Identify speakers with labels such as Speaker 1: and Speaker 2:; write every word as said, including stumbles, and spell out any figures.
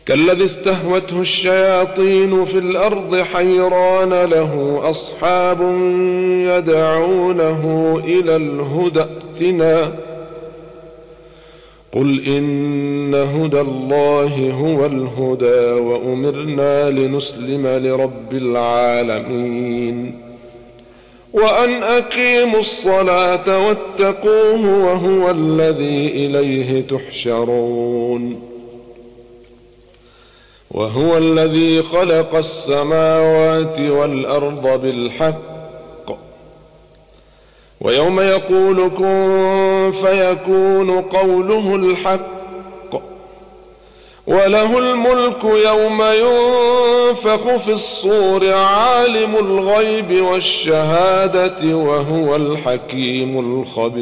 Speaker 1: كالذي استهوته الشياطين في الأرض حيران له أصحاب يدعونه إلى الهدى ائتنا قل إن هدى الله هو الهدى وأمرنا لنسلم لرب العالمين وأن أقيموا الصلاة واتقوه وهو الذي إليه تحشرون وهو الذي خلق السماوات والأرض بالحق ويوم يقول كن فيكون قوله الحق وله الملك يوم ينفخ في الصور عالم الغيب والشهادة وهو الحكيم الخبير.